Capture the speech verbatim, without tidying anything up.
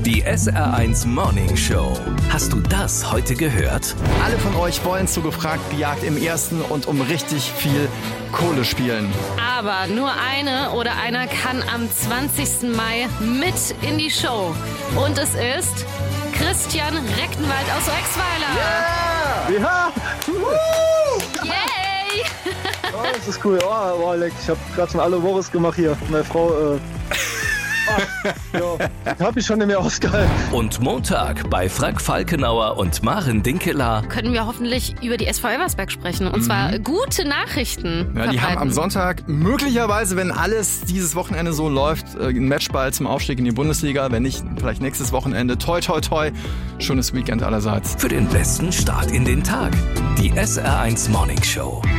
Die S R eins Morning Show. Hast du das heute gehört? Alle von euch wollen zu gefragt gejagt im ersten und um richtig viel Kohle spielen. Aber nur eine oder einer kann am zwanzigsten Mai mit in die Show. Und es ist Christian Rechtenwald aus Rexweiler. Ja! Yay! Oh, das ist cool. Oh, oh leck. Ich habe gerade schon alle Woches gemacht hier. Meine Frau, äh... oh, ja, hab ich schon nicht mehr ausgehalten. Und Montag bei Frank Falkenauer und Maren Dinkeler Können wir hoffentlich über die S V Elversberg sprechen. Und zwar gute Nachrichten. Ja, die haben verbreiten. am Sonntag möglicherweise, wenn alles dieses Wochenende so läuft, äh, ein Matchball zum Aufstieg in die Bundesliga. Wenn nicht, vielleicht nächstes Wochenende. Toi, toi, toi. Schönes Weekend allerseits. für den besten Start in den Tag. Die S R eins Morning Show.